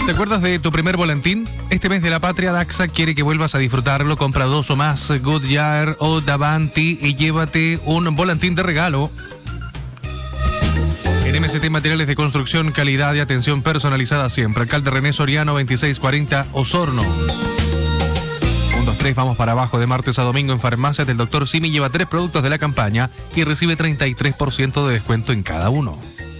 ¿Te acuerdas de tu primer volantín? Este mes de la patria, Daxa quiere que vuelvas a disfrutarlo. Compra 2 o más Goodyear o Davanti y llévate un volantín de regalo. En MST Materiales de Construcción, calidad y atención personalizada siempre. Alcalde René Soriano, 2640 Osorno. 1, 2, 3, vamos para abajo de martes a domingo en Farmacias del Dr. Simi. Lleva 3 productos de la campaña y recibe 33% de descuento en cada uno.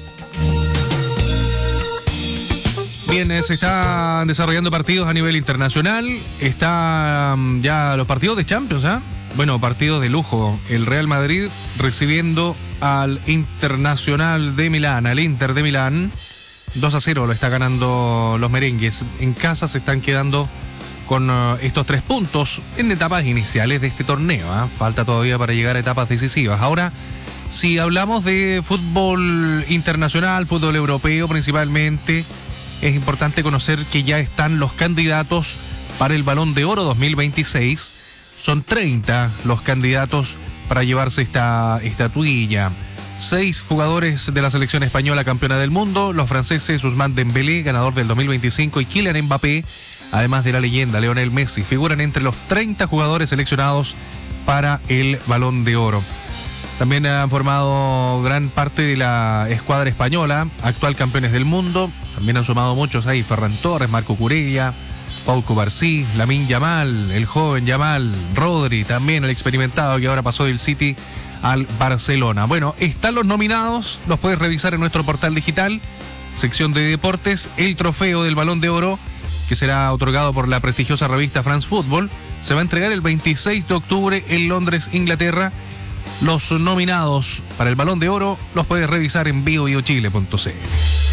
Bien, se están desarrollando partidos a nivel internacional. Están ya los partidos de Champions, ¿eh? Bueno, partidos de lujo. El Real Madrid recibiendo al Internacional de Milán, al Inter de Milán. 2-0 lo está ganando los merengues. En casa se están quedando con estos 3 puntos en etapas iniciales de este torneo, ¿eh? Falta todavía para llegar a etapas decisivas. Ahora, si hablamos de fútbol internacional, fútbol europeo principalmente, es importante conocer que ya están los candidatos para el Balón de Oro 2026. Son 30 los candidatos para llevarse esta estatuilla. 6 jugadores de la selección española campeona del mundo, los franceses Ousmane Dembélé, ganador del 2025, y Kylian Mbappé, además de la leyenda Lionel Messi, figuran entre los 30 jugadores seleccionados para el Balón de Oro. También han formado gran parte de la escuadra española, actual campeones del mundo. También han sumado muchos ahí: Ferran Torres, Marco Curella, Pau Cubarsí, Lamine Yamal, el joven Yamal, Rodri, también el experimentado que ahora pasó del City al Barcelona. Bueno, están los nominados, los puedes revisar en nuestro portal digital, sección de deportes. El trofeo del Balón de Oro, que será otorgado por la prestigiosa revista France Football, se va a entregar el 26 de octubre en Londres, Inglaterra. Los nominados para el Balón de Oro los puedes revisar en biobiochile.cl.